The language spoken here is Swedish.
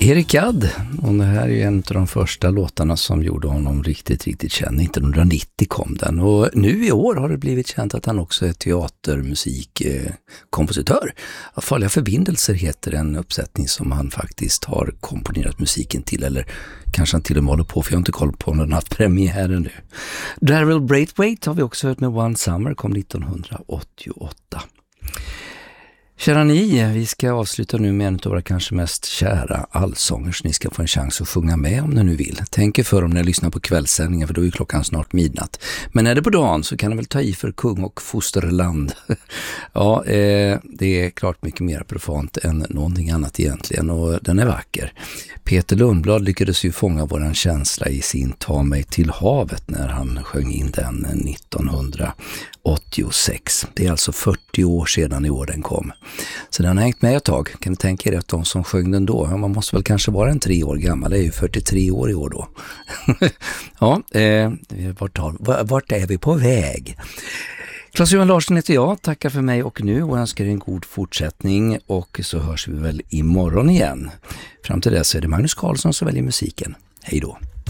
Erik Gadd, och det här är ju en av de första låtarna som gjorde honom riktigt känd. 1990 kom den, och nu i år har det blivit känt att han också är teatermusikkompositör. Farliga förbindelser heter en uppsättning som han faktiskt har komponerat musiken till, eller kanske han till och med håller på, för jag har inte koll på om den har haft premiären nu. Daryl Braithwaite har vi också hört med One Summer, kom 1988. Kära ni, vi ska avsluta nu med en av våra kanske mest kära allsångers. Ni ska få en chans att sjunga med om ni nu vill. Tänk er för om ni lyssnar på kvällssändningen, för då är klockan snart midnatt. Men är det på dagen så kan ni väl ta i för kung och fosterland. Ja, det är klart mycket mer profant än någonting annat egentligen, och den är vacker. Peter Lundblad lyckades ju fånga våran känsla i sin Ta mig till havet när han sjöng in den 1986. Det är alltså 40 år sedan i år den kom. Så den har hängt med ett tag. Kan ni tänka er att de som sjöng den då, man måste väl kanske vara en 3 år gammal, det är ju 43 år i år då. Ja, vart är vi på väg? Claes-Johan Larsson heter jag, tackar för mig och nu och önskar en god fortsättning, och så hörs vi väl imorgon igen. Fram till dess är det Magnus Karlsson som väljer musiken. Hej då!